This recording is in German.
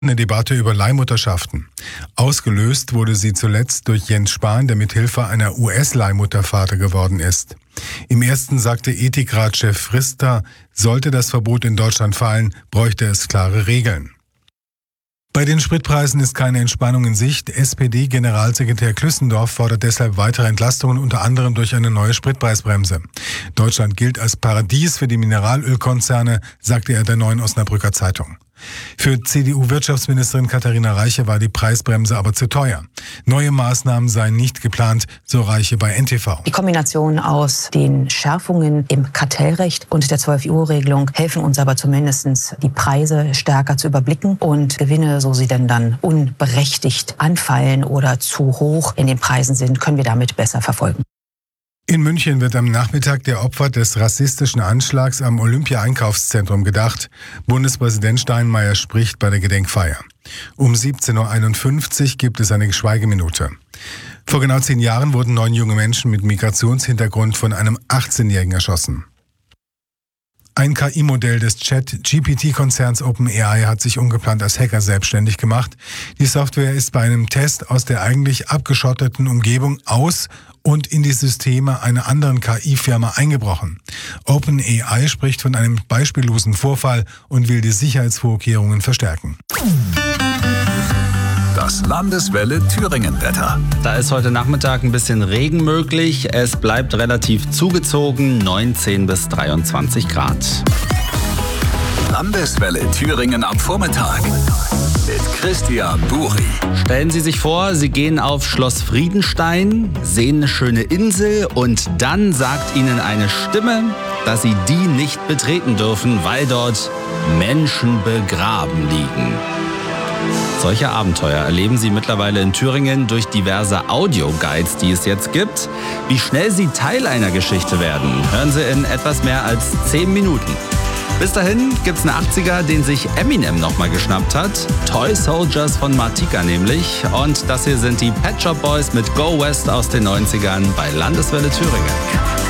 Eine Debatte über Leihmutterschaften. Ausgelöst wurde sie zuletzt durch Jens Spahn, der mithilfe einer US-Leihmutter Vater geworden ist. Im ersten sagte Ethikratschef Frister, sollte das Verbot in Deutschland fallen, bräuchte es klare Regeln. Bei den Spritpreisen ist keine Entspannung in Sicht. SPD-Generalsekretär Klüssendorf fordert deshalb weitere Entlastungen, unter anderem durch eine neue Spritpreisbremse. Deutschland gilt als Paradies für die Mineralölkonzerne, sagte er der Neuen Osnabrücker Zeitung. Für CDU-Wirtschaftsministerin Katharina Reiche war die Preisbremse aber zu teuer. Neue Maßnahmen seien nicht geplant, so Reiche bei NTV. Die Kombination aus den Schärfungen im Kartellrecht und der 12-Uhr-Regelung helfen uns aber zumindest, die Preise stärker zu überblicken und Gewinne, so sie denn dann unberechtigt anfallen oder zu hoch in den Preisen sind, können wir damit besser verfolgen. In München wird am Nachmittag der Opfer des rassistischen Anschlags am Olympia-Einkaufszentrum gedacht. Bundespräsident Steinmeier spricht bei der Gedenkfeier. Um 17.51 Uhr gibt es eine Schweigeminute. Vor genau 10 Jahren wurden 9 junge Menschen mit Migrationshintergrund von einem 18-Jährigen erschossen. Ein KI-Modell des Chat-GPT-Konzerns OpenAI hat sich ungeplant als Hacker selbstständig gemacht. Die Software ist bei einem Test aus der eigentlich abgeschotteten Umgebung aus und in die Systeme einer anderen KI-Firma eingebrochen. OpenAI spricht von einem beispiellosen Vorfall und will die Sicherheitsvorkehrungen verstärken. Das Landeswelle Thüringen-Wetter. Da ist heute Nachmittag ein bisschen Regen möglich. Es bleibt relativ zugezogen, 19 bis 23 Grad. Landeswelle Thüringen am Vormittag mit Christian Buri. Stellen Sie sich vor, Sie gehen auf Schloss Friedenstein, sehen eine schöne Insel und dann sagt Ihnen eine Stimme, dass Sie die nicht betreten dürfen, weil dort Menschen begraben liegen. Solche Abenteuer erleben Sie mittlerweile in Thüringen durch diverse Audioguides, die es jetzt gibt. Wie schnell Sie Teil einer Geschichte werden, hören Sie in etwas mehr als 10 Minuten. Bis dahin gibt's einen 80er, den sich Eminem nochmal geschnappt hat. Toy Soldiers von Martika nämlich. Und das hier sind die Pet Shop Boys mit Go West aus den 90ern bei Landeswelle Thüringen.